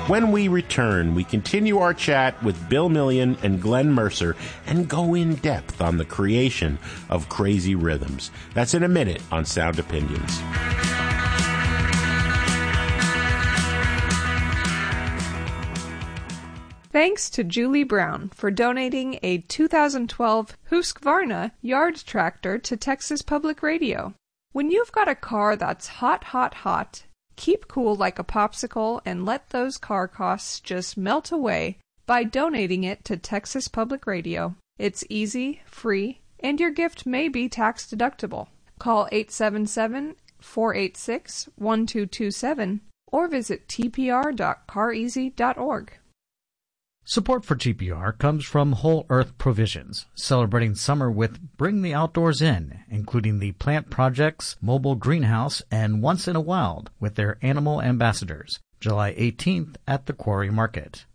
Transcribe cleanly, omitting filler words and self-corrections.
When we return, we continue our chat with Bill Million and Glenn Mercer and go in depth on the creation of Crazy Rhythms. That's in a minute on Sound Opinions. Thanks to Julie Brown for donating a 2012 Husqvarna yard tractor to Texas Public Radio. When you've got a car that's hot, hot, hot, keep cool like a popsicle and let those car costs just melt away by donating it to Texas Public Radio. It's easy, free, and your gift may be tax deductible. Call 877-486-1227 or visit tpr.careasy.org. Support for TPR comes from Whole Earth Provisions, celebrating summer with Bring the Outdoors In, including the Plant Projects, Mobile Greenhouse, and Once in a Wild with their animal ambassadors, July 18th at the Quarry Market.